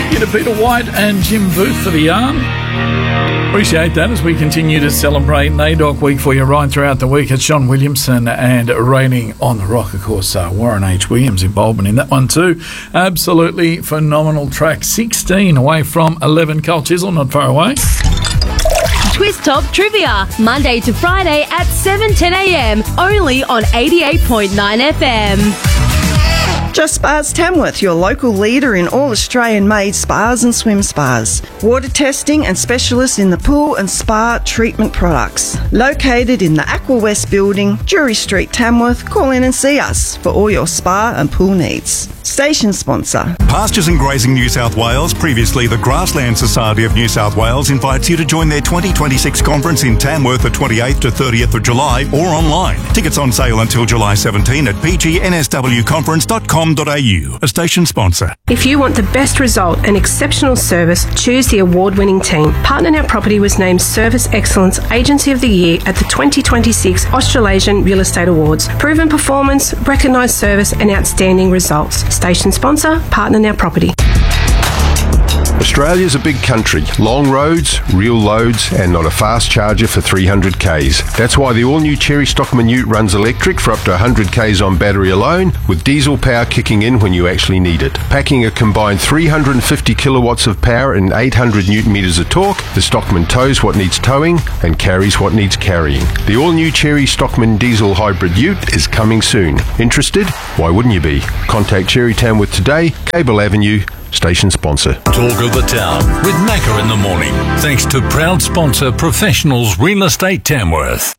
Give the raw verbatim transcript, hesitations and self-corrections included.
Thank you to Peter White and Jim Booth for the yarn. Appreciate that as we continue to celebrate N A D O C week for you right throughout the week. It's Sean Williamson and Raining on the Rock, of course, uh, Warren H. Williams' involvement in that one too. Absolutely phenomenal track. sixteen away from eleven. Carl Chisel, not far away. Twist Top Trivia, Monday to Friday at seven ten a m, only on eighty-eight point nine F M. Just Spas Tamworth, your local leader in all Australian-made spas and swim spas. Water testing and specialists in the pool and spa treatment products. Located in the Aqua West building, Drury Street, Tamworth. Call in and see us for all your spa and pool needs. Station sponsor. Pastures and Grazing New South Wales, previously the Grassland Society of New South Wales, invites you to join their twenty twenty-six conference in Tamworth the twenty-eighth to thirtieth of July or online. Tickets on sale until July seventeenth at p g n s w conference dot com dot a u. A station sponsor. If you want the best result and exceptional service, choose the award-winning team. Partner Now Property was named Service Excellence Agency of the Year at the twenty twenty-six Australasian Real Estate Awards. Proven performance, recognised service and outstanding results. Station sponsor, Partner Now Property. Australia's a big country. Long roads, real loads, and not a fast charger for three hundred kays. That's why the all-new Cherry Stockman Ute runs electric for up to one hundred kays on battery alone, with diesel power kicking in when you actually need it. Packing a combined three hundred fifty kilowatts of power and eight hundred newton meters of torque, the Stockman tows what needs towing and carries what needs carrying. The all-new Cherry Stockman Diesel Hybrid Ute is coming soon. Interested? Why wouldn't you be? Contact Cherry Tamworth today, Cable Avenue, station sponsor. Talk of the Town with Macca in the morning. Thanks to proud sponsor Professionals Real Estate Tamworth.